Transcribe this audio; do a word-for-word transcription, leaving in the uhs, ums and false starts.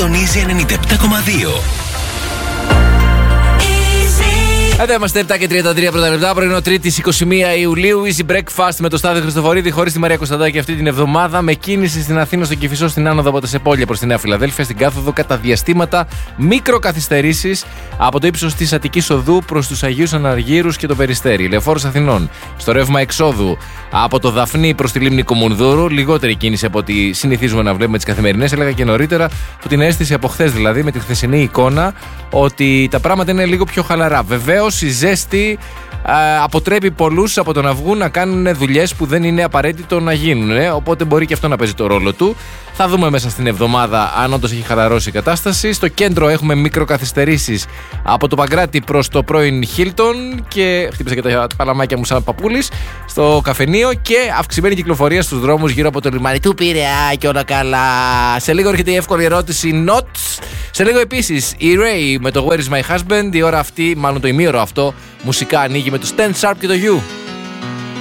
συντονίζει ενενήντα επτά κόμμα δύο. Εδώ είμαστε επτά και τριάντα τρία πρώτα λεπτά, πρωινό Τρίτης εικοστή πρώτη Ιουλίου. Easy Breakfast με το Στάδιο Χριστοφορίδη, χωρίς τη Μαρία Κωνσταντάκη αυτή την εβδομάδα. Με κίνηση στην Αθήνα, στον Κηφισό, στην άνοδο από τα Σεπόλια προς τη Νέα Φιλαδέλφια, στην κάθοδο κατά διαστήματα μικροκαθυστερήσεις από το ύψος της Αττικής Οδού προς τους Αγίους Αναργύρους και το Περιστέρι. Λεωφόρος Αθηνών, στο ρεύμα εξόδου από το Δαφνί προς τη Λίμνη Κομουνδούρου, λιγότερη κίνηση από ό,τι συνηθίζουμε να βλέπουμε τις καθημερινές. Έλεγα και νωρίτερα που την αίσθηση από χθες, δηλαδή με τη χθεσινή εικόνα, ότι τα πράγματα είναι λίγο πιο χαλαρά. Βεβαίως, η ζέστη α, αποτρέπει πολλούς από το να βγουν να κάνουν δουλειές που δεν είναι απαραίτητο να γίνουν. Ε? Οπότε μπορεί και αυτό να παίζει το ρόλο του. Θα δούμε μέσα στην εβδομάδα αν όντως έχει χαλαρώσει η κατάσταση. Στο κέντρο έχουμε μικροκαθυστερήσεις από το Παγκράτη προς το πρώην Χίλτον και χτύπησα και τα παλαμάκια μου σαν παππούλης στο καφενείο και αυξημένη κυκλοφορία στους δρόμους γύρω από το λιμάνι του Πειραιά και όλα καλά. Σε λίγο έρχεται η εύκολη ερώτηση Not. Σε λίγο επίσης η Ray με το Where is my husband. Η ώρα αυτή, μάλλον το ημίωρο αυτό, μουσικά ανοίγει με το Stand Sharp και το You.